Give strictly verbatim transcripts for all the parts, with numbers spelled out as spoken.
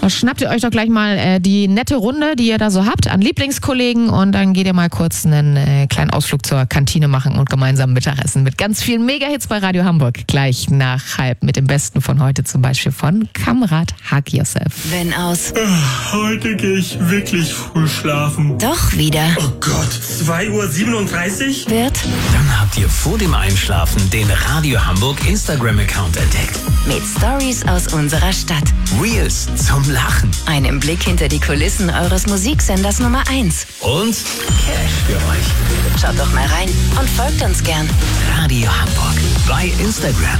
Schnappt ihr euch doch gleich mal äh, die nette Runde, die ihr da so habt, an Lieblingskollegen und dann geht ihr mal kurz einen äh, kleinen Ausflug zur Kantine machen und gemeinsam Mittagessen mit ganz vielen Mega-Hits bei Radio Hamburg. Gleich nach halb mit dem Besten von heute, zum Beispiel von Kamrat Hug Yourself. Wenn aus... Ach, heute gehe ich wirklich früh schlafen. Doch wieder... Oh Gott, zwei Uhr siebenunddreißig? Wird... Dann habt ihr vor dem Einschlafen den Radio Hamburg Instagram-Account entdeckt. Mit Stories aus unserer Stadt. Reels zum Lachen. Einem Blick hinter die Kulissen eures Musiksenders Nummer eins. Und Cash für euch. Schaut doch mal rein und folgt uns gern. Radio Hamburg bei Instagram.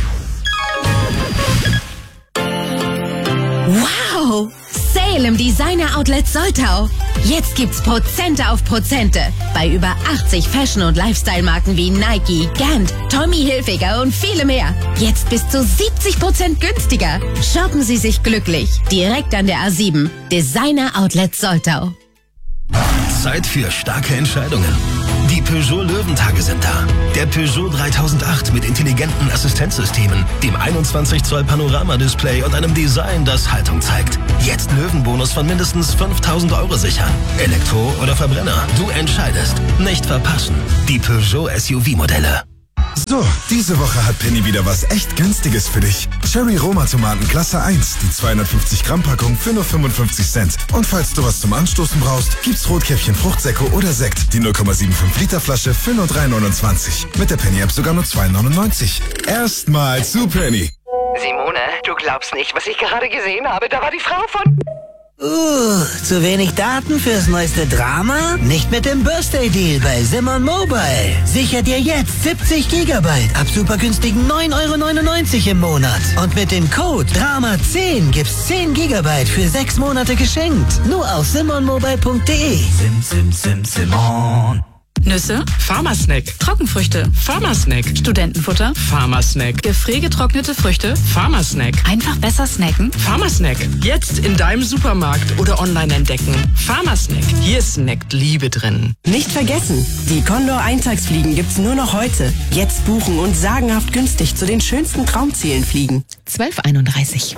Wow! Sale im Designer Outlet Soltau. Jetzt gibt's Prozente auf Prozente. Bei über achtzig Fashion- und Lifestyle-Marken wie Nike, Gant, Tommy Hilfiger und viele mehr. Jetzt bis zu siebzig Prozent günstiger. Shoppen Sie sich glücklich. Direkt an der A sieben. Designer Outlet Soltau. Zeit für starke Entscheidungen. Die Peugeot Löwentage sind da. Der Peugeot dreitausendacht mit intelligenten Assistenzsystemen, dem einundzwanzig Zoll Panorama-Display und einem Design, das Haltung zeigt. Jetzt Löwenbonus von mindestens fünftausend Euro sichern. Elektro oder Verbrenner, du entscheidest. Nicht verpassen. Die Peugeot S U V-Modelle. So, diese Woche hat Penny wieder was echt Günstiges für dich. Cherry Roma Tomaten Klasse eins, die zweihundertfünfzig Gramm Packung für nur fünfundfünfzig Cent. Und falls du was zum Anstoßen brauchst, gibt's Rotkäppchen Fruchtsäcke oder Sekt, die null Komma fünfundsiebzig Liter Flasche für nur drei neunundzwanzig. Mit der Penny App sogar nur zwei neunundneunzig. Erstmal zu Penny. Simone, du glaubst nicht, was ich gerade gesehen habe. Da war die Frau von... Uh, zu wenig Daten fürs neueste Drama? Nicht mit dem Birthday Deal bei Simon Mobile. Sicher dir jetzt siebzig Gigabyte ab super günstigen neun Euro neunundneunzig im Monat. Und mit dem Code Drama zehn gibt's zehn Gigabyte für sechs Monate geschenkt. Nur auf simon mobile punkt de. Sim, sim, sim, Simon. Nüsse, Pharmasnack. Trockenfrüchte, Pharmasnack. Studentenfutter, Pharmasnack. Gefriergetrocknete Früchte, Pharmasnack. Einfach besser snacken? Pharmasnack. Jetzt in deinem Supermarkt oder online entdecken. Pharmasnack. Hier snackt Liebe drin. Nicht vergessen, die Condor Eintagsfliegen gibt's nur noch heute. Jetzt buchen und sagenhaft günstig zu den schönsten Traumzielen fliegen. zwölf Uhr einunddreißig.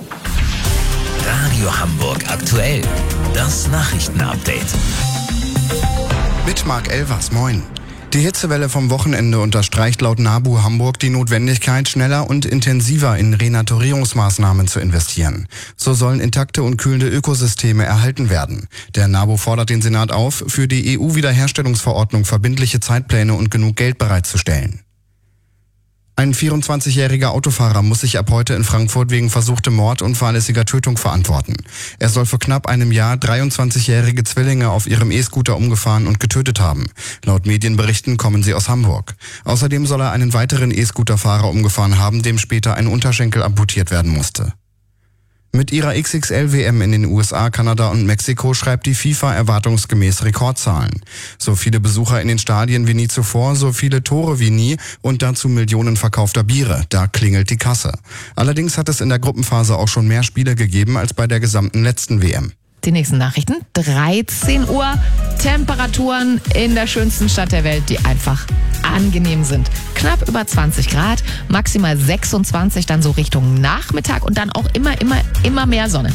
Radio Hamburg aktuell. Das Nachrichtenupdate. Mit Marc Elvers, moin. Die Hitzewelle vom Wochenende unterstreicht laut NABU Hamburg die Notwendigkeit, schneller und intensiver in Renaturierungsmaßnahmen zu investieren. So sollen intakte und kühlende Ökosysteme erhalten werden. Der NABU fordert den Senat auf, für die E U-Wiederherstellungsverordnung verbindliche Zeitpläne und genug Geld bereitzustellen. Ein vierundzwanzigjähriger Autofahrer muss sich ab heute in Frankfurt wegen versuchtem Mord und fahrlässiger Tötung verantworten. Er soll vor knapp einem Jahr dreiundzwanzigjährige Zwillinge auf ihrem E-Scooter umgefahren und getötet haben. Laut Medienberichten kommen sie aus Hamburg. Außerdem soll er einen weiteren E-Scooterfahrer umgefahren haben, dem später ein Unterschenkel amputiert werden musste. Mit ihrer X X L W M in den U S A, Kanada und Mexiko schreibt die FIFA erwartungsgemäß Rekordzahlen. So viele Besucher in den Stadien wie nie zuvor, so viele Tore wie nie und dazu Millionen verkaufter Biere. Da klingelt die Kasse. Allerdings hat es in der Gruppenphase auch schon mehr Spiele gegeben als bei der gesamten letzten W M. Die nächsten Nachrichten, dreizehn Uhr, Temperaturen in der schönsten Stadt der Welt, die einfach angenehm sind. Knapp über zwanzig Grad, maximal sechsundzwanzig, dann so Richtung Nachmittag und dann auch immer, immer, immer mehr Sonne.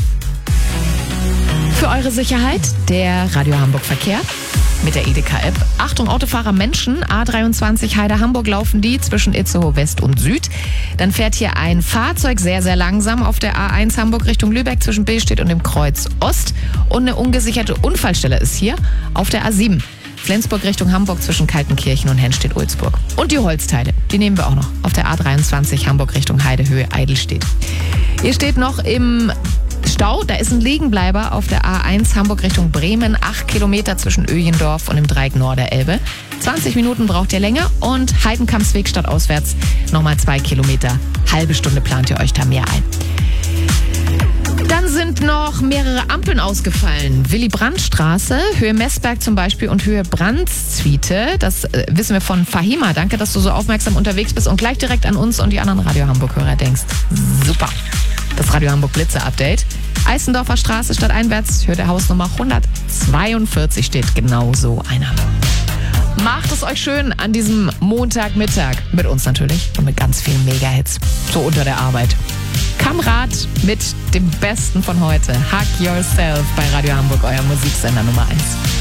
Für eure Sicherheit der Radio Hamburg Verkehr mit der Edeka-App. Achtung, Autofahrer, Menschen, A dreiundzwanzig Heide-Hamburg laufen die zwischen Itzehoe West und Süd. Dann fährt hier ein Fahrzeug sehr, sehr langsam auf der A eins Hamburg Richtung Lübeck zwischen Billstedt und dem Kreuz Ost. Und eine ungesicherte Unfallstelle ist hier auf der A sieben. Flensburg Richtung Hamburg zwischen Kaltenkirchen und Hennstedt-Ulzburg. Und die Holzteile, die nehmen wir auch noch auf der A dreiundzwanzig Hamburg Richtung Heidehöhe Eidelstedt. Ihr steht noch im Stau, da ist ein Liegenbleiber auf der A eins Hamburg Richtung Bremen, acht Kilometer zwischen Öjendorf und dem Dreieck Norderelbe. zwanzig Minuten braucht ihr länger und Heidenkampsweg stadtauswärts nochmal zwei Kilometer. Halbe Stunde plant ihr euch da mehr ein. Dann sind noch mehrere Ampeln ausgefallen. Willy-Brandt-Straße, Höhe Messberg zum Beispiel und Höhe Brandszwiete. Das äh, wissen wir von Fahima. Danke, dass du so aufmerksam unterwegs bist und gleich direkt an uns und die anderen Radio Hamburg-Hörer denkst. Super. Das Radio Hamburg Blitzer-Update. Eisendorfer Straße stadteinwärts, Höhe der Hausnummer hundertzweiundvierzig steht genau so einer. Macht es euch schön an diesem Montagmittag. Mit uns natürlich und mit ganz vielen Mega-Hits. So unter der Arbeit. Kamrat mit dem Besten von heute. Hug Yourself bei Radio Hamburg, euer Musiksender Nummer eins.